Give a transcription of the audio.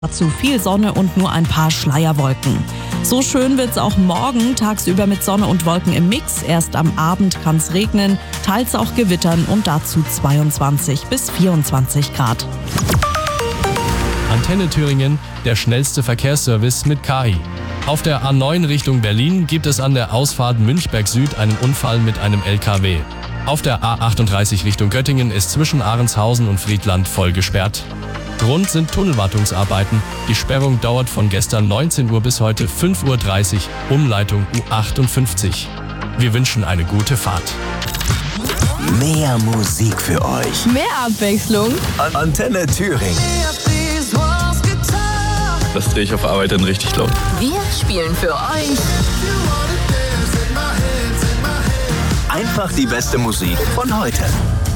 Dazu viel Sonne und nur ein paar Schleierwolken. So schön wird's auch morgen, tagsüber mit Sonne und Wolken im Mix. Erst am Abend kann's regnen, teils auch gewittern und dazu 22 bis 24 Grad. Antenne Thüringen, der schnellste Verkehrsservice mit KI. Auf der A9 Richtung Berlin gibt es an der Ausfahrt Münchberg Süd einen Unfall mit einem LKW. Auf der A38 Richtung Göttingen ist zwischen Ahrenshausen und Friedland voll gesperrt. Grund sind Tunnelwartungsarbeiten. Die Sperrung dauert von gestern 19 Uhr bis heute 5:30 Uhr, Umleitung U58. Wir wünschen eine gute Fahrt. Mehr Musik für euch. Mehr Abwechslung. Antenne Thüringen. Das drehe ich auf Arbeit dann richtig laut. Wir spielen für euch Einfach die beste Musik von heute.